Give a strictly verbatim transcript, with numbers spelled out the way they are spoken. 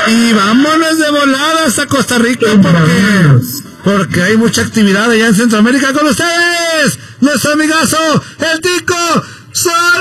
Y vámonos de volada hasta Costa Rica porque, porque hay mucha actividad allá en Centroamérica con ustedes. Nuestro amigazo, el Tico Solórzano.